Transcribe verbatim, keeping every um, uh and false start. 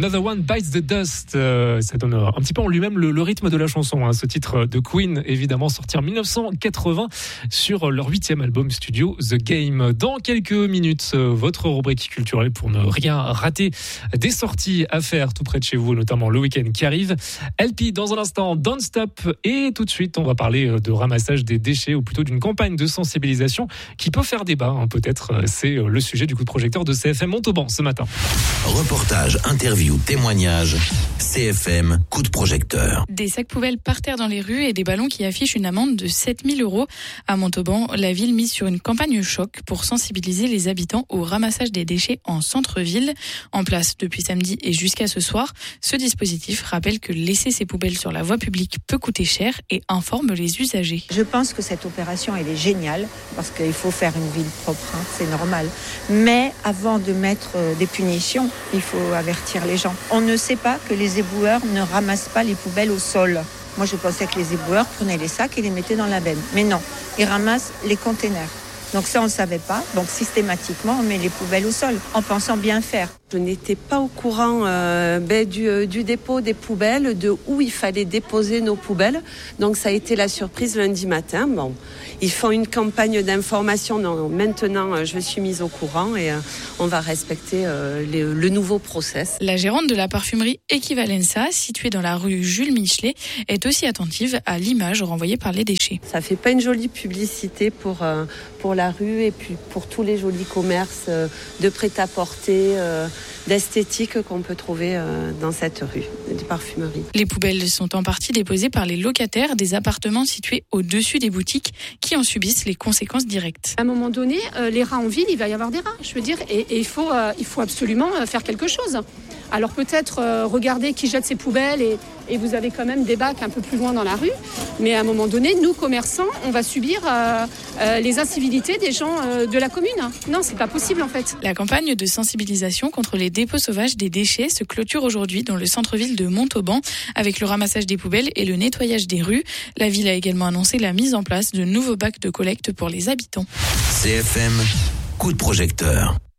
Another One Bites the Dust. Euh, ça donne un petit peu en lui-même le, le rythme de la chanson. Hein. Ce titre de Queen, évidemment, sorti en dix-neuf cent quatre-vingts sur leur huitième album studio The Game. Dans quelques minutes, votre rubrique culturelle pour ne rien rater des sorties à faire tout près de chez vous, notamment le week-end qui arrive. L P dans un instant, Don't Stop. Et tout de suite, on va parler de ramassage des déchets, ou plutôt d'une campagne de sensibilisation qui peut faire débat. Hein, peut-être, c'est le sujet du coup de projecteur de C F M Montauban ce matin. Reportage, interview, témoignage. C F M, coup de projecteur. Des sacs poubelles par terre dans les rues et des ballons qui affichent une amende de sept mille euros. À Montauban, la ville mise sur une campagne choc pour sensibiliser les habitants au ramassage des déchets en centre-ville. En place depuis samedi et jusqu'à ce soir, ce dispositif rappelle que laisser ses poubelles sur la voie publique peut coûter cher et informe les usagers. Je pense que cette opération, elle est géniale parce qu'il faut faire une ville propre, hein, c'est normal. Mais avant de mettre des punitions, il faut avertir les gens. On ne sait pas que les éboueurs ne ramassent pas les poubelles au sol. Moi, je pensais que les éboueurs prenaient les sacs et les mettaient dans la benne. Mais non, ils ramassent les containers. Donc ça, on ne savait pas. Donc systématiquement, on met les poubelles au sol en pensant bien faire. Je n'étais pas au courant euh, ben, du, euh, du dépôt des poubelles, de où il fallait déposer nos poubelles. Donc ça a été la surprise lundi matin. Bon, ils font une campagne d'information. Non, maintenant, euh, je suis mise au courant et euh, on va respecter euh, les, le nouveau process. La gérante de la parfumerie Equivalenza, située dans la rue Jules Michelet, est aussi attentive à l'image renvoyée par les déchets. Ça fait pas une jolie publicité pour, euh, pour la rue et puis pour tous les jolis commerces euh, de prêt-à-porter, euh, d'esthétique qu'on peut trouver euh, dans cette rue de parfumerie. Les poubelles sont en partie déposées par les locataires des appartements situés au-dessus des boutiques qui en subissent les conséquences directes. À un moment donné, euh, les rats en ville, il va y avoir des rats, je veux dire, et, et il faut, euh, il faut absolument faire quelque chose. Alors peut-être euh, regarder qui jette ses poubelles et, et vous avez quand même des bacs un peu plus loin dans la rue. Mais à un moment donné, nous, commerçants, on va subir euh, euh, les incivilités des gens euh, de la commune. Non, c'est pas possible en fait. La campagne de sensibilisation contre les dépôts sauvages des déchets se clôture aujourd'hui dans le centre-ville de Montauban avec le ramassage des poubelles et le nettoyage des rues. La ville a également annoncé la mise en place de nouveaux bacs de collecte pour les habitants. C F M, coup de projecteur.